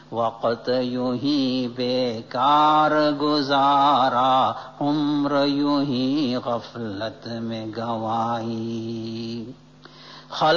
वक़्त यूं ही बेकार गुजारा, उम्र यूं ही गफलत में गंवाई।